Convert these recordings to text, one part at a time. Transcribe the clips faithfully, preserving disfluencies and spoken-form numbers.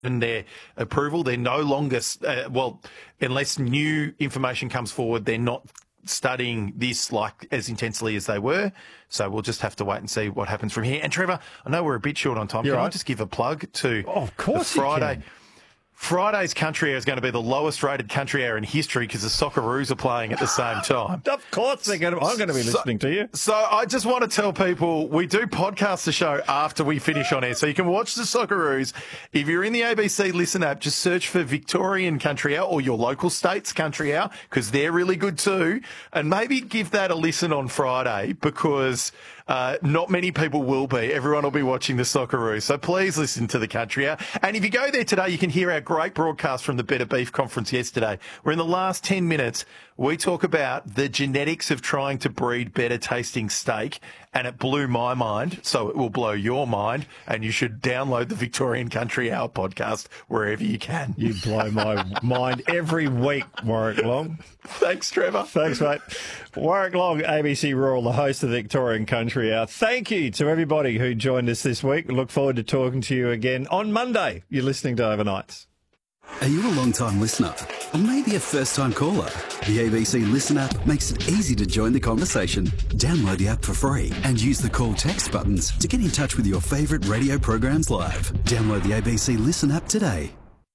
their approval. They're no longer, uh, well, unless new information comes forward, they're not studying this like as intensely as they were. So we'll just have to wait and see what happens from here. And Trevor, I know we're a bit short on time. You're Can right. I just give a plug to oh, of course the Friday? You can. Friday's Country Hour is going to be the lowest rated Country Hour in history because the Socceroos are playing at the same time. Of course they're going to, I'm going to be listening so, to you. So I just want to tell people we do podcast the show after we finish on air. So you can watch the Socceroos. If you're in the A B C Listen app, just search for Victorian Country Hour or your local state's Country Hour because they're really good too. And maybe give that a listen on Friday because uh, not many people will be. Everyone will be watching the Socceroos. So please listen to the Country Hour. And if you go there today, you can hear our great broadcast from the Better Beef Conference yesterday, where in the last ten minutes, we talk about the genetics of trying to breed better tasting steak, and it blew my mind, so it will blow your mind, and you should download the Victorian Country Hour podcast wherever you can. You blow my mind every week, Warwick Long. Thanks, Trevor. Thanks, mate. Warwick Long, A B C Rural, the host of the Victorian Country Hour. Thank you to everybody who joined us this week. We look forward to talking to you again on Monday. You're listening to Overnights. Are you a long-time listener? Or maybe a first-time caller? The A B C Listen app makes it easy to join the conversation. Download the app for free and use the call text buttons to get in touch with your favourite radio programs live. Download the A B C Listen app today.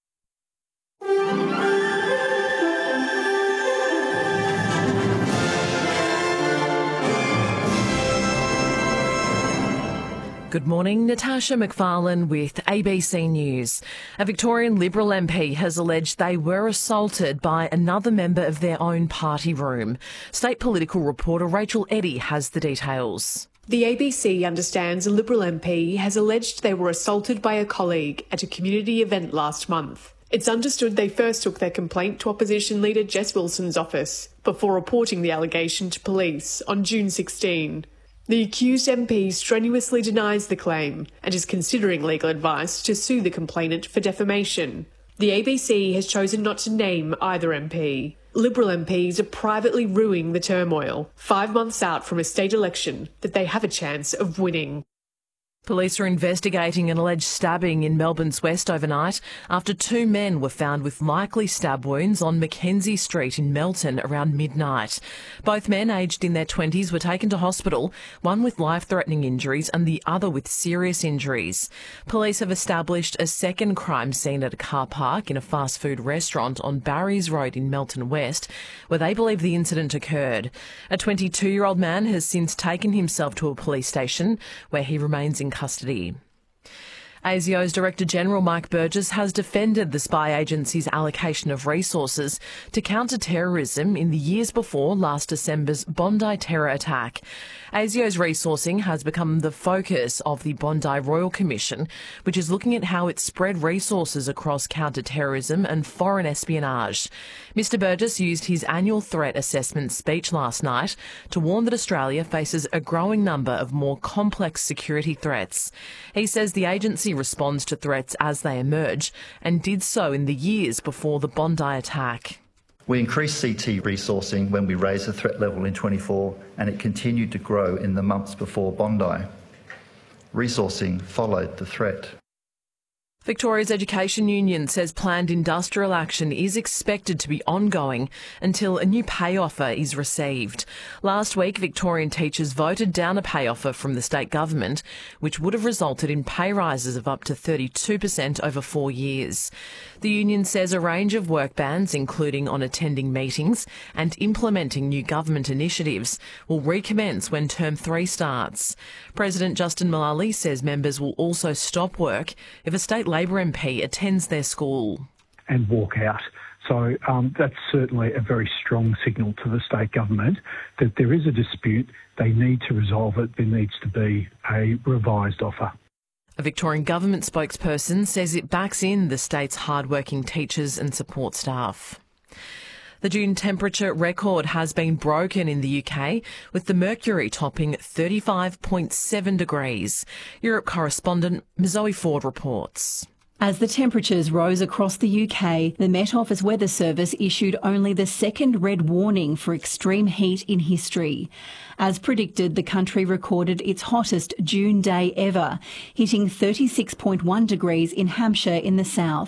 Good morning, Natasha McFarlane with A B C News. A Victorian Liberal M P has alleged they were assaulted by another member of their own party room. State political reporter Rachel Eddy has the details. The A B C understands a Liberal M P has alleged they were assaulted by a colleague at a community event last month. It's understood they first took their complaint to opposition leader Jess Wilson's office before reporting the allegation to police on June sixteenth. The accused M P strenuously denies the claim and is considering legal advice to sue the complainant for defamation. The A B C has chosen not to name either M P. Liberal M Ps are privately ruining the turmoil, five months out from a state election that they have a chance of winning. Police are investigating an alleged stabbing in Melbourne's West overnight after two men were found with likely stab wounds on Mackenzie Street in Melton around midnight. Both men, aged in their twenties, were taken to hospital, one with life-threatening injuries and the other with serious injuries. Police have established a second crime scene at a car park in a fast food restaurant on Barry's Road in Melton West, where they believe the incident occurred. A twenty-two-year-old man has since taken himself to a police station where he remains in custody. ASIO's Director-General Mike Burgess has defended the spy agency's allocation of resources to counter terrorism in the years before last December's Bondi terror attack. ASIO's resourcing has become the focus of the Bondi Royal Commission, which is looking at how it spread resources across counter-terrorism and foreign espionage. Mister Burgess used his annual threat assessment speech last night to warn that Australia faces a growing number of more complex security threats. He says the agency responds to threats as they emerge and did so in the years before the Bondi attack. We increased C T resourcing when we raised the threat level in twenty-four, and it continued to grow in the months before Bondi. Resourcing followed the threat. Victoria's Education Union says planned industrial action is expected to be ongoing until a new pay offer is received. Last week, Victorian teachers voted down a pay offer from the state government, which would have resulted in pay rises of up to thirty-two percent over four years. The union says a range of work bans, including on attending meetings and implementing new government initiatives, will recommence when term three starts. President Justin Mullally says members will also stop work if a state Labor M P attends their school. And walk out. So um, that's certainly a very strong signal to the state government that there is a dispute, they need to resolve it, there needs to be a revised offer. A Victorian government spokesperson says it backs in the state's hard-working teachers and support staff. The June temperature record has been broken in the U K, with the mercury topping thirty-five point seven degrees. Europe correspondent Zoe Ford reports. As the temperatures rose across the U K, the Met Office Weather Service issued only the second red warning for extreme heat in history. As predicted, the country recorded its hottest June day ever, hitting thirty-six point one degrees in Hampshire in the south.